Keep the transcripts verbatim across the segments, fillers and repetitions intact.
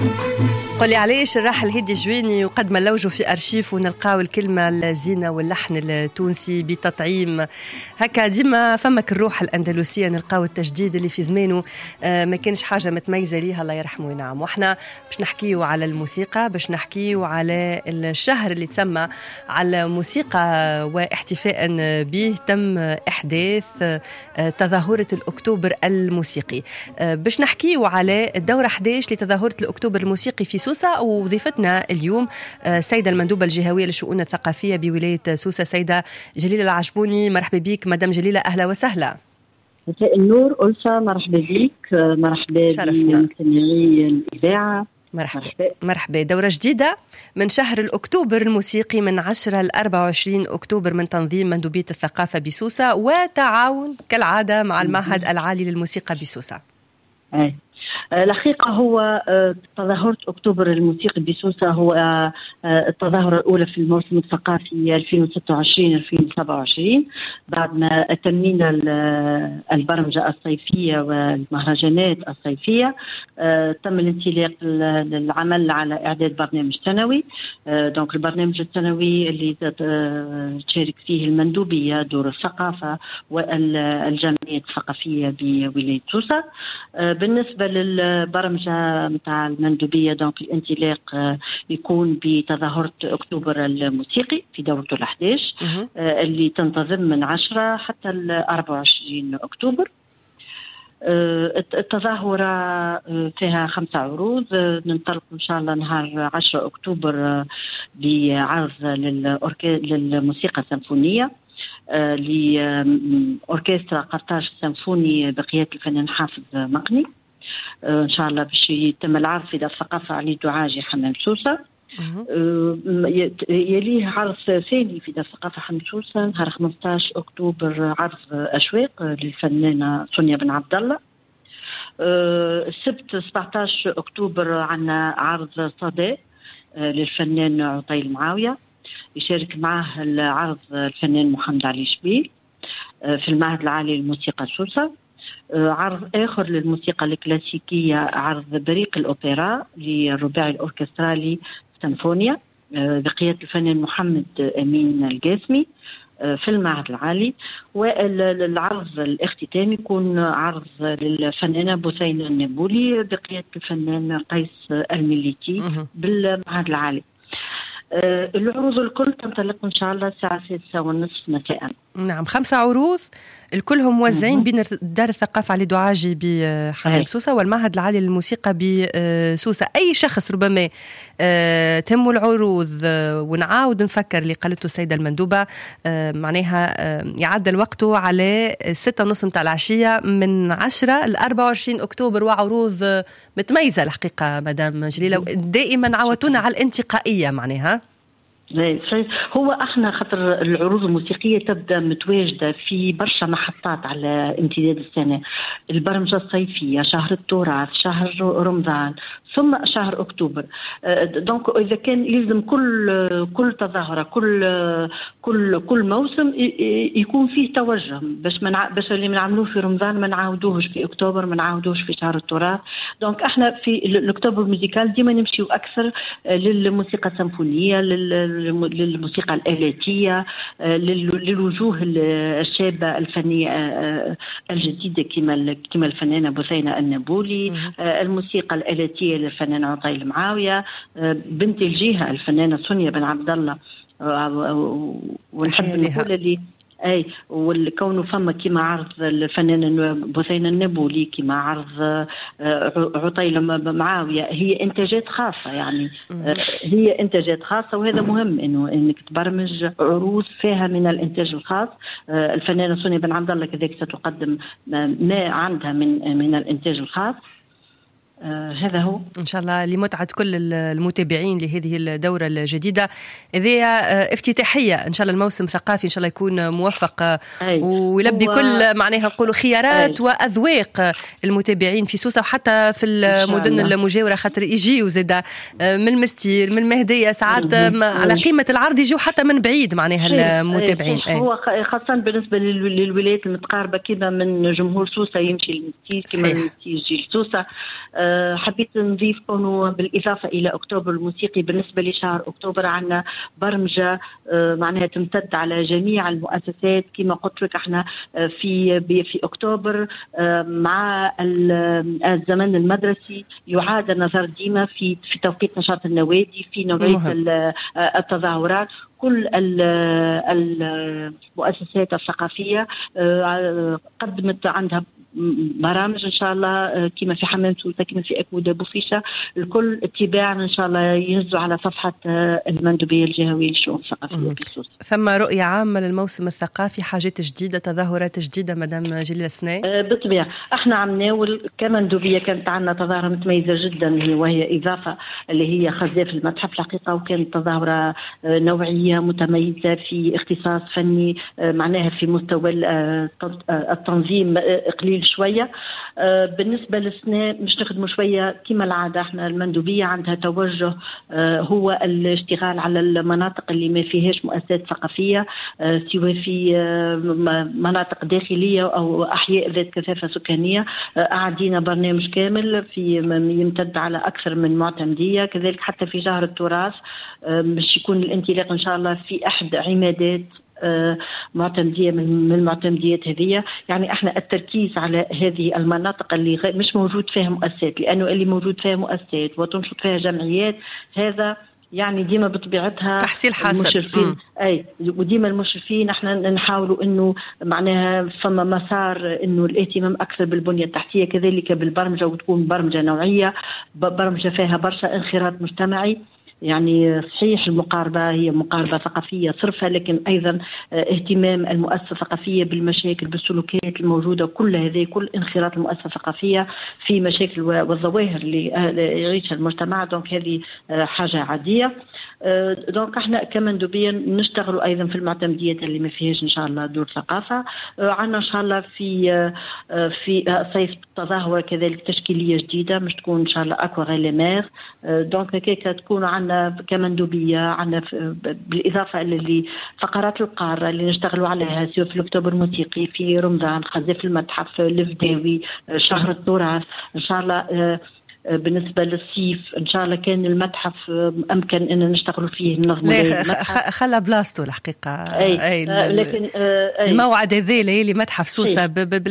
قولي علاش الراحل هدي جويني وقد ما نلوجوا في أرشيف ونلقاو الكلمة الزينة واللحن التونسي بتطعيم هكا ديما فمك الروح الأندلسية، نلقاو التجديد اللي في زمانه ما كانش حاجة متميزة ليها الله يرحمه وينعم. وإحنا باش نحكيو على الموسيقى، باش نحكيو على الشهر اللي تسمى على الموسيقى واحتفاء به تم إحداث تظاهرة الأكتوبر الموسيقي. باش نحكيو على الدورة أحد عشر لتظاهرة الأكتوبر الموسيقي في سوسة، وضيفتنا اليوم سيدة المندوبة الجهوية للشؤون الثقافية بولاية سوسة سيدة جليلة العجبوني. مرحبا بك مدام جليلة، أهلا وسهلا. مساء النور ألفا، مرحبا بك، مرحبا بمستمعي الإذاعة. مرحبا. مرحبا. دورة جديدة من شهر الأكتوبر الموسيقي من عشرة لأربعة وعشرين أكتوبر من تنظيم مندوبية الثقافة بسوسة وتعاون كالعادة مع المعهد العالي للموسيقى بسوسة. أي. الحقيقة هو تظاهرة أكتوبر الموسيقي بسوسة هو التظاهرة الأولى في الموسم الثقافي ألفين وستة وعشرين ألفين وسبعة وعشرين بعد ما تمينا البرمجة الصيفية والمهرجانات الصيفية. تم الانطلاق للعمل على إعداد برنامج سنوي. دونك البرنامج السنوي اللي تشارك فيه المندوبية، دور الثقافة والجمعيات الثقافية بولاية سوسة. بالنسبة للبرمجة متاع المندوبية، دونك الانطلاق يكون بتظاهرة أكتوبر الموسيقي في دورته الأحد عشر اللي تنتظم من عشرة حتى الأربعة وعشرين أكتوبر. التظاهرة فيها خمسة عروض. ننطلق إن شاء الله نهار عشرة أكتوبر بعرض للموسيقى السيمفونية لأوركسترا قرطاج السيمفوني بقيادة الفنان حافظ مقني. إن شاء الله باش يتم العرض في دار الثقافة علي دعاجي حمام سوسة. يليه عرض ثاني في دار الثقافة حمام سوسة نهار خمسة عشر أكتوبر عرض أشواق للفنانة سونيا بن عبد الله. السبت سبعة عشر أكتوبر عنا عرض صدى للفنان عطيل معاوية، يشارك معه العرض الفنان محمد علي شبيل في المعهد العالي للموسيقى سوسة. عرض آخر للموسيقى الكلاسيكية عرض بريق الأوبرا للرباعي الأوركسترالي سيمفونيا بقيادة الفنان محمد أمين القاسمي في المعهد العالي. والعرض الاختتامي يكون عرض للفنانة بثينة النابولي بقيادة الفنان قيس المليتي بالمعهد العالي. العروض الكل تنطلق إن شاء الله الساعة ستة ونصف مساء. نعم، خمسة عروض الكلهم موزعين بين دار الثقافة علي دعاجي بحمام سوسة والمعهد العالي للموسيقى بسوسة. أي شخص ربما تم العروض، ونعاود نفكر اللي قالته السيدة المندوبة، معناها يعدل وقته على ستة ونصف متاع العشية من عشرة لأربعة وعشرين أكتوبر، وعروض متميزة الحقيقة مدام جليلة. دائما عودتونا على الانتقائية معناها. هو احنا خاطر العروض الموسيقيه تبدا متواجده في برشا محطات على امتداد السنه. البرمجه الصيفيه، شهر التراث، شهر رمضان، ثم شهر اكتوبر. دونك اذا كان يلزم كل كل تظاهره كل كل كل موسم يكون فيه توجه باش منع باش اللي بنعملوه في رمضان ما نعاودوهش في اكتوبر، ما نعاودوش في شهر التراث. دونك احنا في الاكتوبر ميوزيكال ديما نمشيو اكثر للموسيقى السيمفونيه، للموسيقى الآلاتية، للوجوه الشابة الفنية الجديدة كما كما الفنانة بثينة النابولي، الموسيقى الآلاتية للفنان عطيل معاوية، بنت الجهة الفنانة سونيا بن عبد الله. ونحب نقول اللي اي والكون فما كما عرض الفنان بثينة النابولي، كما عرض عطيل معاوية، هي انتاجات خاصة يعني هي انتاجات خاصة، وهذا مهم انه انك تبرمج عروض فيها من الانتاج الخاص. الفنانة سونيا بن عبد الله كذلك ستقدم ما عندها من من الانتاج الخاص. آه هذا هو إن شاء الله لمتعة كل المتابعين لهذه الدورة الجديدة. إذا آه افتتاحية إن شاء الله الموسم الثقافي إن شاء الله يكون موفق ويلبي و... كل معناها نقولوا خيارات أي. وأذواق المتابعين في سوسة وحتى في المدن المجاورة، خاطر يجيوا زادا من المستير من المهدية ساعات على قيمة العرض يجيوا حتى من بعيد معناها المتابعين. أي. هو خاصة بالنسبة للولايات المتقاربة كذا من جمهور سوسة يمشي للمستير كما المستير يجي لسوسة. حبيت نضيف أنه بالإضافة إلى أكتوبر الموسيقي، بالنسبة لشهر أكتوبر عنا برمجة معناها تمتد على جميع المؤسسات. كما قلت لك احنا في في أكتوبر مع الزمن المدرسي يعاد النظر ديما في في توقيت نشاط النوادي، في نوعية التظاهرات. كل المؤسسات الثقافية قدمت عندها برامج إن شاء الله كما في حمام سوسة، كما في أكودة بوفيشة، الكل اتباعا إن شاء الله ينزلوا على صفحة المندوبية الجهوية للشؤون الثقافية في سوسة. ثم رؤية عامة للموسم الثقافي، حاجات جديدة، تظاهرات جديدة مدام جليلة السناي؟ بالطبيعة احنا عم ناول كمندوبية. كانت عندنا تظاهرة متميزة جدا وهي إضافة اللي هي خزاف المتحف الحقيقة، وكانت تظاهرة نوعية متميزة في اختصاص فني معناها في مستوى التنظيم قليل شوية. بالنسبة للسنة مش نخدموا شوية كما العادة. احنا المندوبية عندها توجه هو الاشتغال على المناطق اللي ما فيهاش مؤسسات ثقافية، سواء في مناطق داخلية أو أحياء ذات كثافة سكانية. أعدينا برنامج كامل في يمتد على أكثر من معتمدية. كذلك حتى في شهر التراث مش يكون الانطلاق إن شاء الله في أحد عمادات معتمدية من المعتمديات هذه. يعني احنا التركيز على هذه المناطق اللي مش موجود فيها مؤسسات، لأنه اللي موجود فيها مؤسسات وتنشط فيها جمعيات هذا يعني ديما بطبيعتها تحصيل حاصل. المشرفين اي وديما المشرفين احنا نحاولوا انه معناها فما مسار انه الاهتمام اكثر بالبنيه التحتيه، كذلك بالبرمجه، وتكون برمجه نوعيه، برمجه فيها برشا انخراط مجتمعي. يعني صحيح المقاربة هي مقاربة ثقافية صرفة، لكن أيضا اهتمام المؤسسة الثقافية بالمشاكل بالسلوكيات الموجودة، كل هذه كل انخراط المؤسسة الثقافية في مشاكل والظواهر اللي يعيشها المجتمع. دونك هذه حاجة عادية. دونك احنا كمندوبية نشتغلوا أيضا في المعتمديات اللي ما فيهاش إن شاء الله دور ثقافة. عنا إن شاء الله في في صيف تظاهرة كذلك تشكيلية جديدة مش تكون إن شاء الله أكوا غيلمير. دونك كيك تكون عنا كمندوبية عنا بالإضافة اللي فقرات القارة اللي نشتغلوا عليها، سواء في الأكتوبر الموسيقي، في رمضان، خزاف المتحف، الفداوي، شهر التراث إن شاء الله. بالنسبة للصيف إن شاء الله كان المتحف أمكن أن نشتغلوا فيه نظم خلى بلاستو الحقيقة. أي. أي. لكن أي. الموعد هذا ليلي متحف سوسة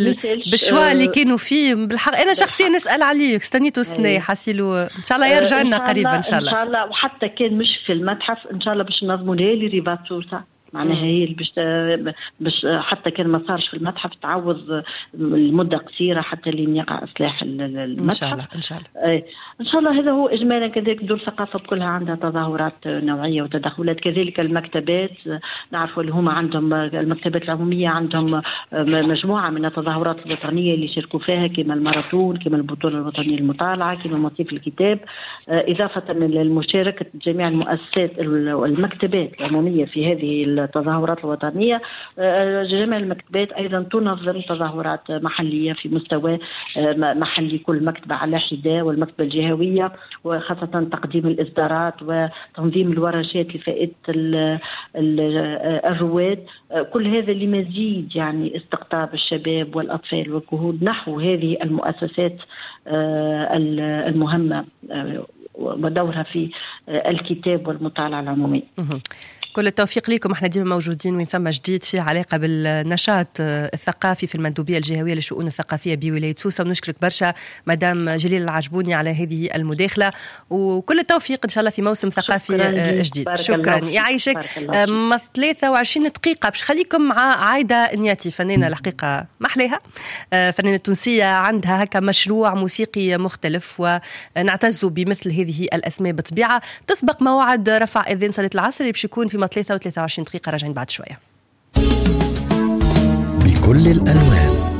بالشواء اللي كانوا فيه بالحق أنا شخصيا نسأل عليه استنيتوا السنة حسيلو إن شاء الله يرجع لنا قريبا إن شاء الله. إن شاء الله. وحتى كان مش في المتحف إن شاء الله باش نظموا ليلي رباط سوسة معناها هي اللي باش باش حتى كان ما صارش في المتحف تعوض المده قصيره حتى لين يقع اصلاح المتحف ان شاء الله. ان شاء الله اي ان شاء الله. هذا هو اجمالا. كذلك دور الثقافه كلها عندها تظاهرات نوعيه وتدخلات. كذلك المكتبات نعرفوا اللي هما عندهم المكتبات العموميه عندهم مجموعه من التظاهرات الوطنيه اللي يشاركوا فيها، كما الماراثون، كما البطوله الوطنيه للمطالعه، كما مصيف الكتاب، اضافه للمشاركه جميع المؤسسات والمكتبات العموميه في هذه التظاهرات الوطنية. جميع المكتبات أيضا تنظم تظاهرات محلية في مستوى محلي، كل مكتبة على حدة، والمكتبة الجهوية، وخاصة تقديم الإصدارات وتنظيم الورشات لفائدة الرواد. كل هذا لمزيد يعني استقطاب الشباب والأطفال والكهول نحو هذه المؤسسات المهمة ودورها في الكتاب والمطالعة العمومية. كل التوفيق لكم. احنا ديما موجودين وين ثم جديد في علاقه بالنشاط الثقافي في المندوبيه الجهويه للشؤون الثقافيه بولايه سوسه. ونشكرك برشا مدام جليل العجبوني على هذه المداخله، وكل التوفيق ان شاء الله في موسم ثقافي جديد. شكرا يعيشك. ثلاثة وعشرين دقيقه باش خليكم مع عايده نياتي، فنانه الحقيقه محليها، فنانه تونسيه عندها هكا مشروع موسيقي مختلف، ونعتز بمثل هذه الاسماء بطبيعه. تسبق موعد رفع اذان صلاه العصر اللي باش يكون في ثلاثة وعشرين دقيقة. راجعين بعد شوية. بكل الألوان.